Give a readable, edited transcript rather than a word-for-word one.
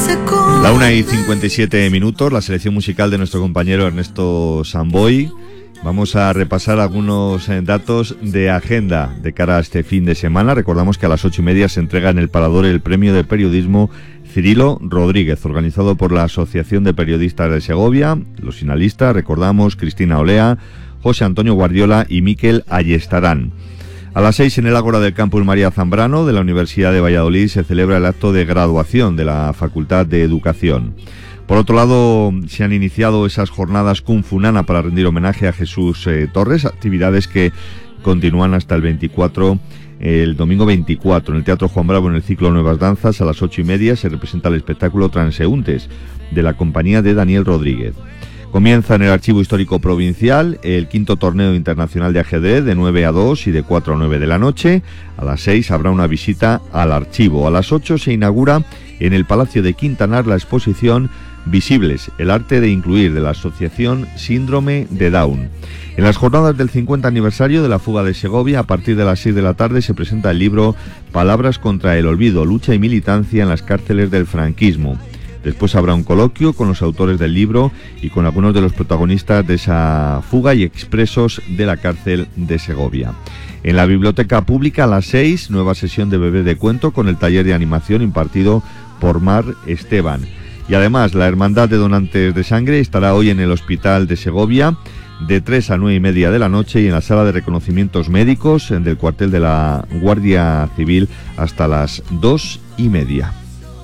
La 1:57, la selección musical de nuestro compañero Ernesto Samboy. Vamos a repasar algunos datos de agenda de cara a este fin de semana. Recordamos que a las 8:30 se entrega en el Parador el premio de periodismo Cirilo Rodríguez, organizado por la Asociación de Periodistas de Segovia. Los finalistas, recordamos, Cristina Olea, José Antonio Guardiola y Miquel Ayestarán. A las 6 en el Ágora del Campus María Zambrano de la Universidad de Valladolid se celebra el acto de graduación de la Facultad de Educación. Por otro lado, se han iniciado esas jornadas Kung Fu Nana para rendir homenaje a Jesús Torres, actividades que continúan hasta el domingo 24. En el Teatro Juan Bravo, en el ciclo Nuevas Danzas, a las 8:30 se representa el espectáculo Transeúntes, de la compañía de Daniel Rodríguez. Comienza en el Archivo Histórico Provincial el 5º torneo internacional de ajedrez de 9 a 2 y de 4 a 9 de la noche. A las 6 habrá una visita al archivo. A las 8 se inaugura en el Palacio de Quintanar la exposición Visibles, el arte de incluir, de la Asociación Síndrome de Down. En las jornadas del 50 aniversario de la fuga de Segovia, a partir de las 6 de la tarde se presenta el libro Palabras contra el olvido, lucha y militancia en las cárceles del franquismo. Después habrá un coloquio con los autores del libro y con algunos de los protagonistas de esa fuga y expresos de la cárcel de Segovia. En la Biblioteca Pública, a las 6, nueva sesión de Bebé de Cuento con el taller de animación impartido por Mar Esteban. Y además, la Hermandad de Donantes de Sangre estará hoy en el Hospital de Segovia de 3 a 9:30 de la noche y en la Sala de Reconocimientos Médicos del cuartel de la Guardia Civil hasta las 2:30.